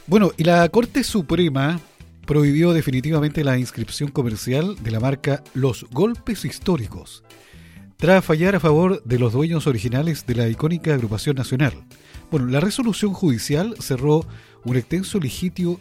Bueno, y la Corte Suprema prohibió definitivamente la inscripción comercial de la marca Los Golpes Históricos, tras fallar a favor de los dueños originales de la icónica agrupación nacional. Bueno, la resolución judicial cerró un extenso litigio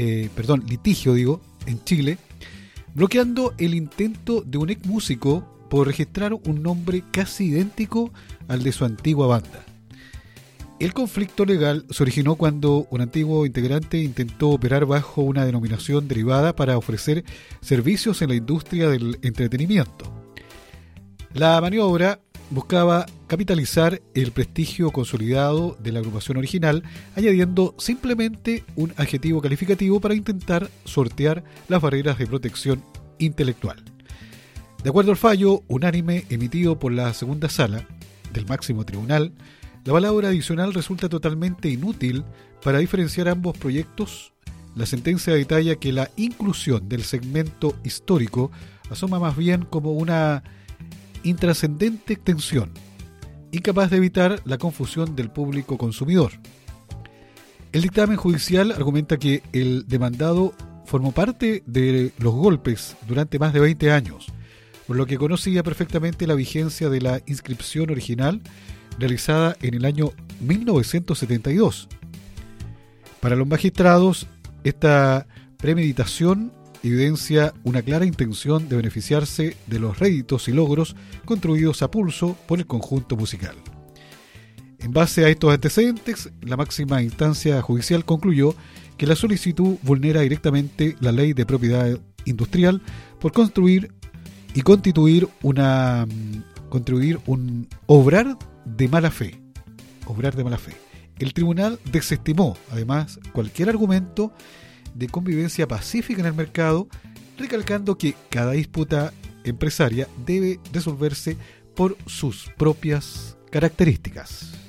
en Chile, bloqueando el intento de un ex músico por registrar un nombre casi idéntico al de su antigua banda. El conflicto legal se originó cuando un antiguo integrante intentó operar bajo una denominación derivada para ofrecer servicios en la industria del entretenimiento. La maniobra buscaba capitalizar el prestigio consolidado de la agrupación original, añadiendo simplemente un adjetivo calificativo para intentar sortear las barreras de protección intelectual. De acuerdo al fallo unánime emitido por la segunda sala del máximo tribunal, la palabra adicional resulta totalmente inútil para diferenciar ambos proyectos. La sentencia detalla que la inclusión del segmento histórico asoma más bien como una intrascendente extensión, incapaz de evitar la confusión del público consumidor. El dictamen judicial argumenta que el demandado formó parte de Los Golpes durante más de 20 años, por lo que conocía perfectamente la vigencia de la inscripción original realizada en el año 1972. Para los magistrados, esta premeditación evidencia una clara intención de beneficiarse de los réditos y logros construidos a pulso por el conjunto musical. En base a estos antecedentes, la máxima instancia judicial concluyó que la solicitud vulnera directamente la ley de propiedad industrial por constituir un obrar de mala fe. El tribunal desestimó, además, cualquier argumento de convivencia pacífica en el mercado, recalcando que cada disputa empresaria debe resolverse por sus propias características.